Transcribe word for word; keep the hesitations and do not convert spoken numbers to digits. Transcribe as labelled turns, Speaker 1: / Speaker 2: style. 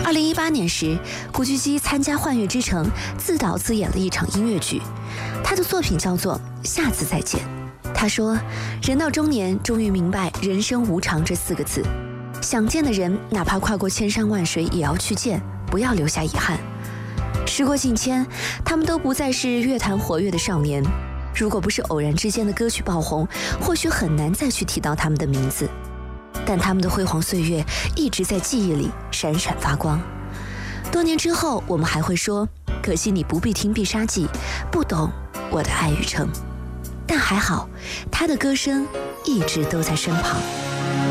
Speaker 1: 二零一八年时，古巨基参加《幻乐之城》，自导自演了一场音乐剧，他的作品叫做《下次再见》。他说，人到中年，终于明白人生无常这四个字，想见的人，哪怕跨过千山万水也要去见，不要留下遗憾。时过境迁，他们都不再是乐坛活跃的少年，如果不是偶然之间的歌曲爆红，或许很难再去提到他们的名字，但他们的辉煌岁月一直在记忆里闪闪发光。多年之后，我们还会说，可惜你不必听必杀技，不懂我的爱与诚。但还好，他的歌声一直都在身旁。